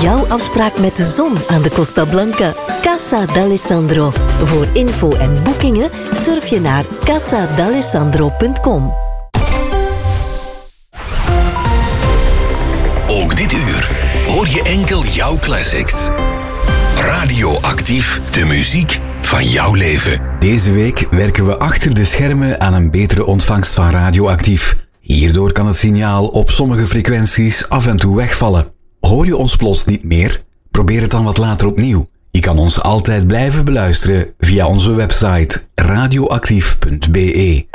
jouw afspraak met de zon aan de Costa Blanca. Casa d'Alessandro. Voor info en boekingen surf je naar casadalessandro.com. Ook dit uur hoor je enkel jouw classics. Radioactief, de muziek van jouw leven. Deze week werken we achter de schermen aan een betere ontvangst van Radioactief. Hierdoor kan het signaal op sommige frequenties af en toe wegvallen. Hoor je ons plots niet meer? Probeer het dan wat later opnieuw. Je kan ons altijd blijven beluisteren via onze website radioactief.be.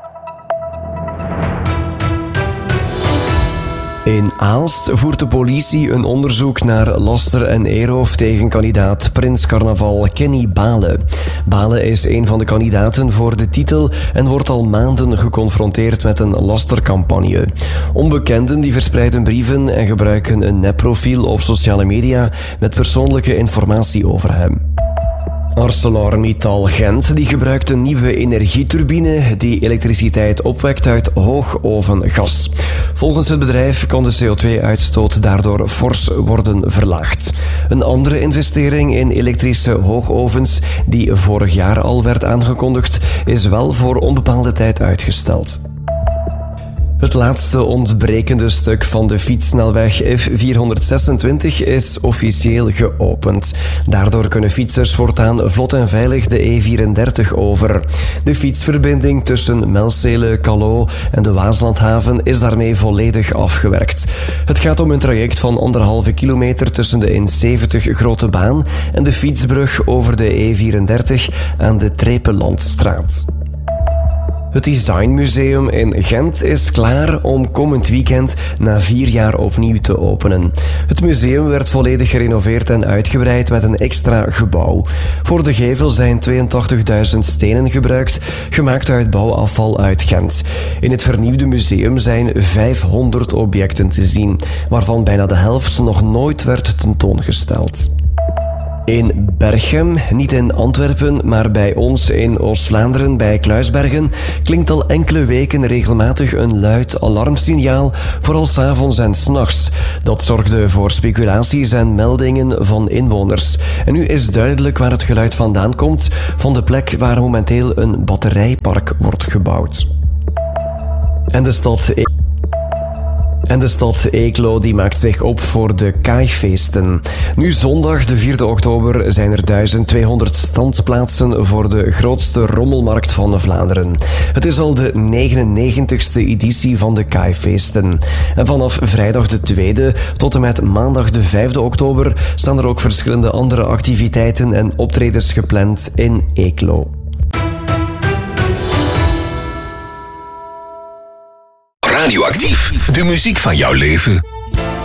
In Aalst voert de politie een onderzoek naar laster en eerroof tegen kandidaat Prins Carnaval Kenny Bale. Bale is een van de kandidaten voor de titel en wordt al maanden geconfronteerd met een lastercampagne. Onbekenden die verspreiden brieven en gebruiken een nepprofiel op sociale media met persoonlijke informatie over hem. ArcelorMittal Gent die gebruikt een nieuwe energieturbine die elektriciteit opwekt uit hoogovengas. Volgens het bedrijf kan de CO2-uitstoot daardoor fors worden verlaagd. Een andere investering in elektrische hoogovens die vorig jaar al werd aangekondigd, is wel voor onbepaalde tijd uitgesteld. Het laatste ontbrekende stuk van de fietssnelweg F426 is officieel geopend. Daardoor kunnen fietsers voortaan vlot en veilig de E34 over. De fietsverbinding tussen Melcele, Callot en de Waaslandhaven is daarmee volledig afgewerkt. Het gaat om een traject van 1,5 kilometer tussen de N70 Grote Baan en de fietsbrug over de E34 aan de Trepelandstraat. Het Designmuseum in Gent is klaar om komend weekend na 4 jaar opnieuw te openen. Het museum werd volledig gerenoveerd en uitgebreid met een extra gebouw. Voor de gevel zijn 82.000 stenen gebruikt, gemaakt uit bouwafval uit Gent. In het vernieuwde museum zijn 500 objecten te zien, waarvan bijna de helft nog nooit werd tentoongesteld. In Berchem, niet in Antwerpen, maar bij ons in Oost-Vlaanderen bij Kluisbergen, klinkt al enkele weken regelmatig een luid alarmsignaal, vooral 's avonds en 's nachts. Dat zorgde voor speculaties en meldingen van inwoners. En nu is duidelijk waar het geluid vandaan komt, van de plek waar momenteel een batterijpark wordt gebouwd. En de stad Eeklo die maakt zich op voor de kaaifeesten. Nu zondag, de 4e oktober, zijn er 1200 standplaatsen voor de grootste rommelmarkt van Vlaanderen. Het is al de 99ste editie van de kaaifeesten. En vanaf vrijdag de 2e tot en met maandag de 5e oktober staan er ook verschillende andere activiteiten en optredens gepland in Eeklo. Radioactief, de muziek van jouw leven.